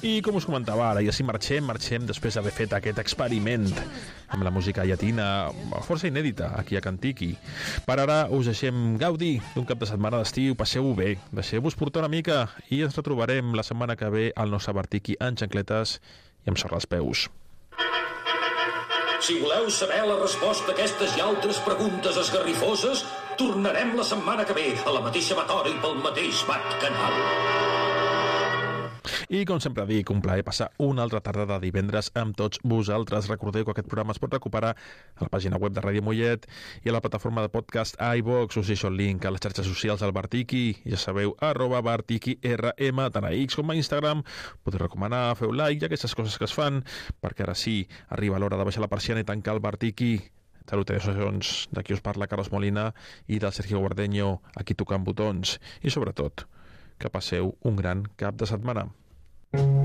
I com us comentava ara, i així marxem després d'haver fet aquest experiment amb la música llatina força inèdita aquí a Cantiqui. Per ara us deixem gaudir d'un cap de setmana d'estiu, passeu-ho bé, deixeu-vos portar una mica i ens retrobarem la setmana que ve al nostre Bartiqui en xancletes i amb sorra als peus. Si voleu saber la resposta a aquestes i altres preguntes esgarrifoses, tornarem la setmana que ve a la mateixa emisora i pel mateix canal. I com sempre dic, un plaer passar una altra tarda de divendres amb tots vosaltres. Recordeu que aquest programa es pot recuperar a la pàgina web de Ràdio Mollet i a la plataforma de podcast iVox. Us deixo el link a les xarxes socials del Bartiqui. Ja sabeu, @BartiquiRM, tant a X com a Instagram. Podeu recomanar, feu like i aquestes coses que es fan, perquè ara sí, arriba l'hora de baixar la persiana i tancar el Bartiqui. Salutacions de qui us parla, Carlos Molina, i del Sergio Guardeño, aquí tocant botons. I sobretot, que passeu un gran cap de setmana.